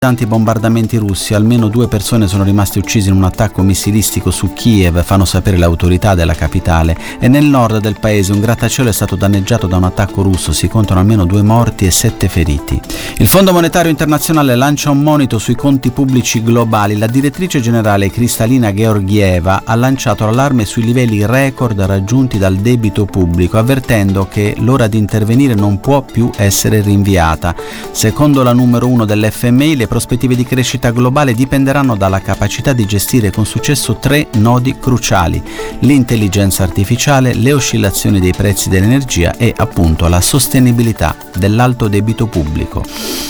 Tanti bombardamenti russi, almeno 2 persone sono rimaste uccise in un attacco missilistico su Kiev, fanno sapere le autorità della capitale, e nel nord del paese un grattacielo è stato danneggiato da un attacco russo, si contano almeno 2 morti e 7 feriti. Il Fondo Monetario Internazionale lancia un monito sui conti pubblici globali. La direttrice generale Kristalina Georgieva ha lanciato l'allarme sui livelli record raggiunti dal debito pubblico, avvertendo che l'ora di intervenire non può più essere rinviata. Secondo la numero 1 dell'FMI, le prospettive di crescita globale dipenderanno dalla capacità di gestire con successo 3 nodi cruciali: l'intelligenza artificiale, le oscillazioni dei prezzi dell'energia e appunto la sostenibilità dell'alto debito pubblico.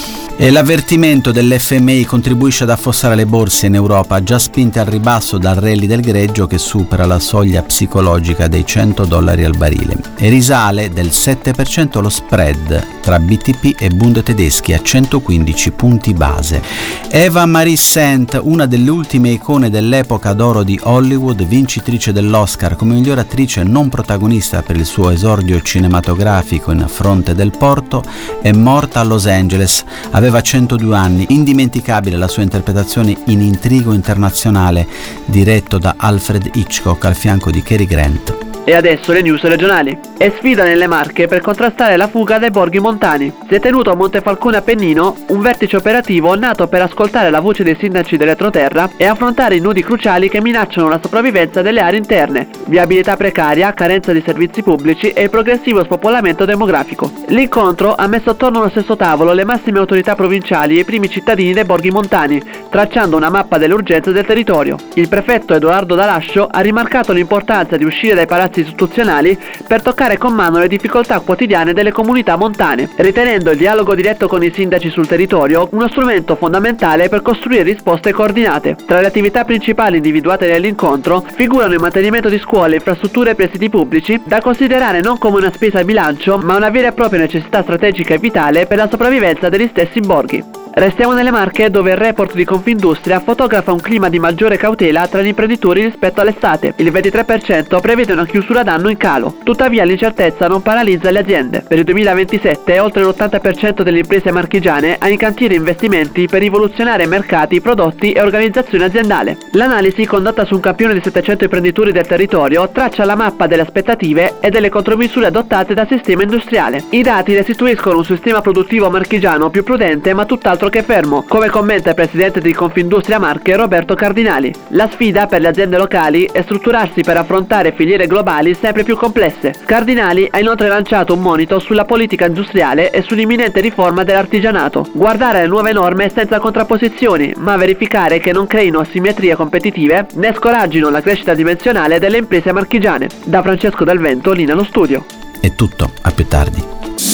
E l'avvertimento dell'FMI contribuisce ad affossare le borse in Europa, già spinte al ribasso dal rally del greggio che supera la soglia psicologica dei $100 al barile. E risale del 7% lo spread tra BTP e Bund tedeschi a 115 punti base. Eva Marie Saint, una delle ultime icone dell'epoca d'oro di Hollywood, vincitrice dell'Oscar come miglior attrice non protagonista per il suo esordio cinematografico in Fronte del Porto, è morta a Los Angeles. Aveva 102 anni, indimenticabile la sua interpretazione in Intrigo internazionale, diretto da Alfred Hitchcock al fianco di Cary Grant. E adesso le news regionali. È sfida nelle Marche per contrastare la fuga dai borghi montani. Si è tenuto a Montefalcone Appennino un vertice operativo nato per ascoltare la voce dei sindaci dell'entroterra e affrontare i nodi cruciali che minacciano la sopravvivenza delle aree interne: viabilità precaria, carenza di servizi pubblici e il progressivo spopolamento demografico. L'incontro ha messo attorno allo stesso tavolo le massime autorità provinciali e i primi cittadini dei borghi montani, tracciando una mappa delle urgenze del territorio. Il prefetto Edoardo Dalascio ha rimarcato l'importanza di uscire dai palazzi istituzionali per toccare con mano le difficoltà quotidiane delle comunità montane, ritenendo il dialogo diretto con i sindaci sul territorio uno strumento fondamentale per costruire risposte coordinate. Tra le attività principali individuate nell'incontro figurano il mantenimento di scuole, infrastrutture e prestiti pubblici, da considerare non come una spesa a bilancio, ma una vera e propria necessità strategica e vitale per la sopravvivenza degli stessi borghi. Restiamo nelle Marche, dove il report di Confindustria fotografa un clima di maggiore cautela tra gli imprenditori rispetto all'estate. Il 23% prevede una chiusura d'anno in calo. Tuttavia l'incertezza non paralizza le aziende. Per il 2027 oltre l'80% delle imprese marchigiane ha in cantiere investimenti per rivoluzionare mercati, prodotti e organizzazione aziendale. L'analisi, condotta su un campione di 700 imprenditori del territorio, traccia la mappa delle aspettative e delle contromisure adottate dal sistema industriale. I dati restituiscono un sistema produttivo marchigiano più prudente ma tutt'altro che fermo, come commenta il presidente di Confindustria Marche Roberto Cardinali. La sfida per le aziende locali è strutturarsi per affrontare filiere globali sempre più complesse. Cardinali ha inoltre lanciato un monito sulla politica industriale e sull'imminente riforma dell'artigianato. Guardare alle nuove norme senza contrapposizioni, ma verificare che non creino asimmetrie competitive né scoraggino la crescita dimensionale delle imprese marchigiane. Da Francesco Del Vento, linea allo studio. È tutto, a più tardi.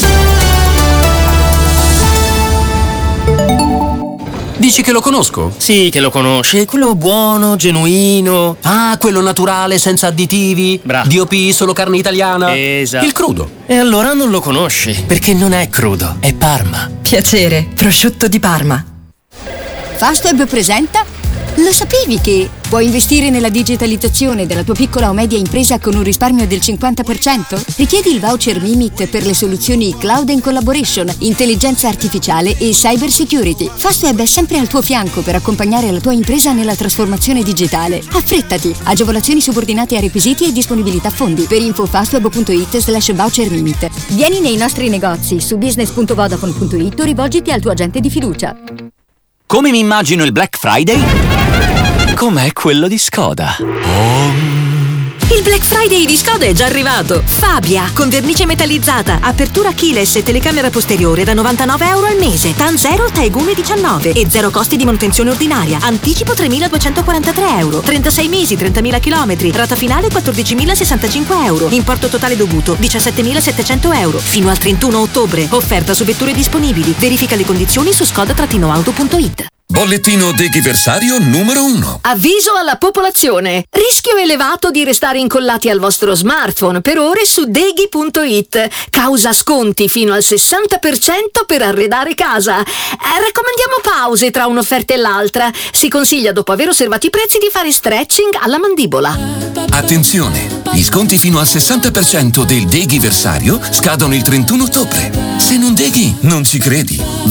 Dici che lo conosco? Sì, che lo conosci. Quello buono, genuino. Ah, quello naturale, senza additivi. Bravo. DOP, solo carne italiana. Esatto. Il crudo. E allora non lo conosci, perché non è crudo, è Parma. Piacere, prosciutto di Parma. Fastweb presenta. Lo sapevi che puoi investire nella digitalizzazione della tua piccola o media impresa con un risparmio del 50%? Richiedi il voucher Mimit per le soluzioni Cloud and Collaboration, intelligenza artificiale e cyber security. Fastweb è sempre al tuo fianco per accompagnare la tua impresa nella trasformazione digitale. Affrettati! Agevolazioni subordinate a requisiti e disponibilità fondi. Per info fastweb.it/voucher Mimit. Vieni nei nostri negozi su business.vodafone.it o rivolgiti al tuo agente di fiducia. Come mi immagino il Black Friday? Com'è quello di Skoda. Il Black Friday di Skoda è già arrivato. Fabia, con vernice metallizzata, apertura keyless e telecamera posteriore da €99 al mese. TAN 0, Taegumi 19 e 0 costi di manutenzione ordinaria. Anticipo €3.243. 36 mesi, 30.000 chilometri. Rata finale €14.065. Importo totale dovuto €17.700. Fino al 31 ottobre. Offerta su vetture disponibili. Verifica le condizioni su skoda-auto.it. Bollettino deghiversario numero 1. Avviso alla popolazione. Rischio elevato di restare incollati al vostro smartphone per ore su deghi.it. Causa sconti fino al 60% per arredare casa. Raccomandiamo pause tra un'offerta e l'altra. Si consiglia, dopo aver osservato i prezzi, di fare stretching alla mandibola. Attenzione! Gli sconti fino al 60% del deghiversario scadono il 31 ottobre. Se non deghi, non ci credi.